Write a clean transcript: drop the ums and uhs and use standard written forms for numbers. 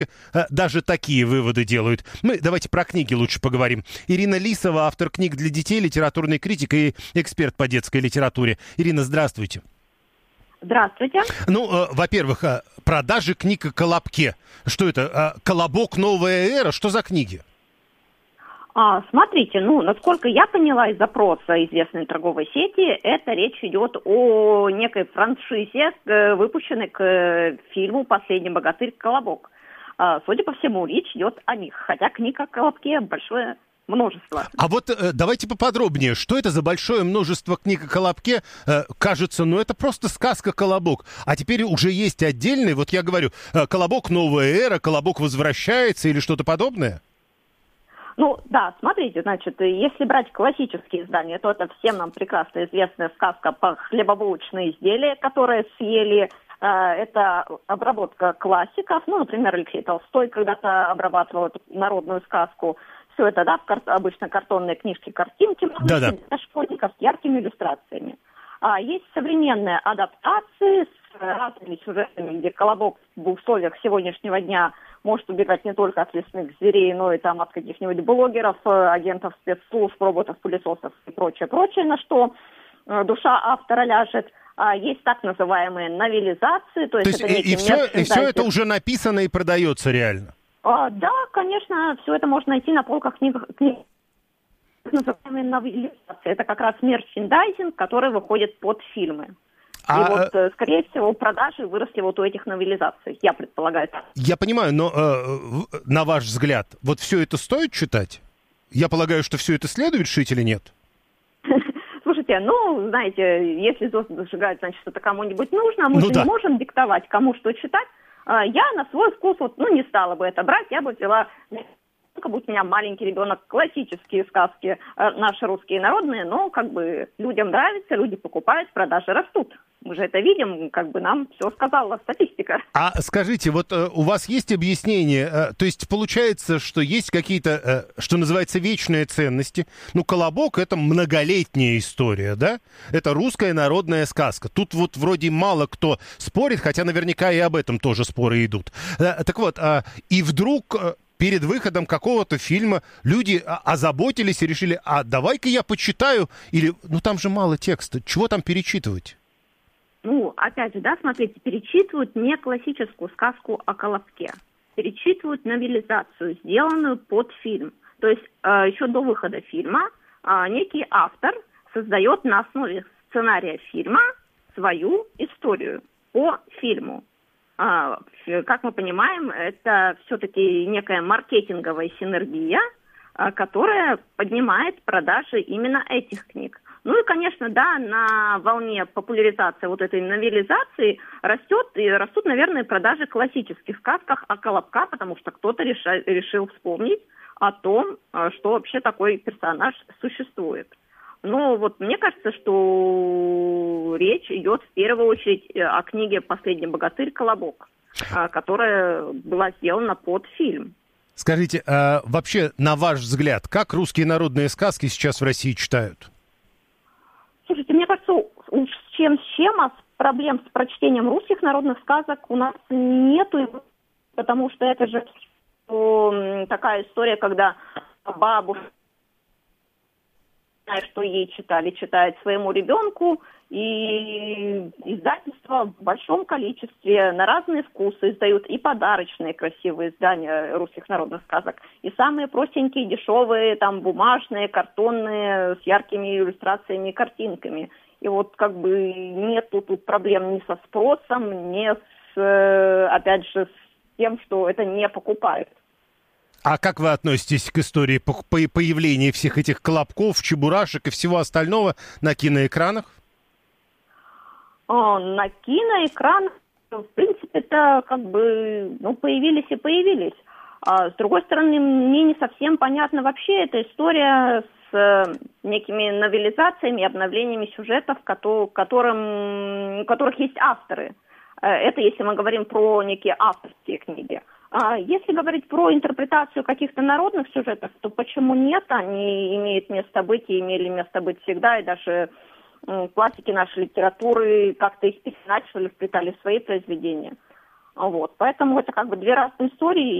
даже такие выводы делают. Мы давайте про книги лучше поговорим. Ирина Лисова, автор книг для детей, литературный критик и эксперт по детской литературе. Ирина, здравствуйте. Здравствуйте. Ну, во-первых, продажи книг о Колобке. Что это? «Колобок. Новая эра»? Что за книги? Смотрите, насколько я поняла из запроса известной торговой сети, это речь идет о некой франшизе, выпущенной к фильму «Последний богатырь. Колобок». Судя по всему, речь идет о них, хотя книг о Колобке большое множество. А вот давайте поподробнее, что это за большое множество книг о Колобке? Кажется, это просто сказка «Колобок». А теперь уже есть отдельный, вот я говорю, «Колобок. Новая эра», «Колобок возвращается» или что-то подобное? Да, смотрите, значит, если брать классические издания, то это всем нам прекрасно известная сказка про хлебобулочные изделия, которые съели. Это обработка классиков, например, Алексей Толстой когда-то обрабатывал эту народную сказку. Все это, обычно картонные книжки, картинки для школьников с яркими иллюстрациями. Есть современные адаптации с разными сюжетами, где Колобок в условиях сегодняшнего дня может убегать не только от лесных зверей, но и от каких-нибудь блогеров, агентов спецслужб, роботов, пылесосов и прочее, на что душа автора ляжет. Есть так называемые новелизации. То есть это и все это уже написано и продается реально? Да, конечно, все это можно найти на полках книг. Называемые новелизации. Это как раз мерчендайзинг, который выходит под фильмы. И скорее всего, продажи выросли у этих новелизаций, я предполагаю. Я понимаю, но на ваш взгляд, вот все это стоит читать? Я полагаю, что все это следует шить или нет? Слушайте, знаете, если звезды зажигают, значит, это кому-нибудь нужно, а мы не можем диктовать, кому что читать. Я на свой вкус не стала бы это брать, я бы взяла... Будь у меня маленький ребенок, классические сказки, наши русские народные, но людям нравится, люди покупают, продажи растут. Мы же это видим, нам все сказала статистика. А скажите, у вас есть объяснение, то есть получается, что есть какие-то, что называется, вечные ценности? «Колобок» — это многолетняя история, да? Это русская народная сказка. Тут вроде мало кто спорит, хотя наверняка и об этом тоже споры идут. Так вот, и вдруг... Перед выходом какого-то фильма люди озаботились и решили, давай-ка я почитаю, или, там же мало текста, чего там перечитывать? Опять же, смотрите, перечитывают не классическую сказку о Колобке, перечитывают новелизацию, сделанную под фильм. То есть еще до выхода фильма некий автор создает на основе сценария фильма свою историю по фильму. Как мы понимаем, это все-таки некая маркетинговая синергия, которая поднимает продажи именно этих книг. И, конечно, на волне популяризации этой новелизации растут, наверное, продажи классических сказках о Колобка, потому что кто-то решил вспомнить о том, что вообще такой персонаж существует. Мне кажется, что речь идет в первую очередь о книге «Последний богатырь. Колобок», которая была сделана под фильм. Скажите, вообще, на ваш взгляд, как русские народные сказки сейчас в России читают? Слушайте, мне кажется, уж с чем, а проблем с прочтением русских народных сказок у нас нету, потому что это же такая история, когда бабушка, что ей читает своему ребенку, и издательства в большом количестве на разные вкусы издают и подарочные красивые издания русских народных сказок, и самые простенькие, дешевые, бумажные, картонные, с яркими иллюстрациями и картинками. И нету тут проблем ни со спросом, ни опять же, с тем, что это не покупают. А как вы относитесь к истории появления всех этих колобков, чебурашек и всего остального на киноэкранах? На киноэкранах, в принципе, это появились и появились. А с другой стороны, мне не совсем понятна вообще эта история с некими новелизациями, обновлениями сюжетов, у которых есть авторы. Это если мы говорим про некие авторские книги. А если говорить про интерпретацию каких-то народных сюжетов, то почему нет? Они имеют место быть и имели место быть всегда, и даже классики нашей литературы как-то их переначали, вплетали в свои произведения. Вот. Поэтому это как бы две разные истории.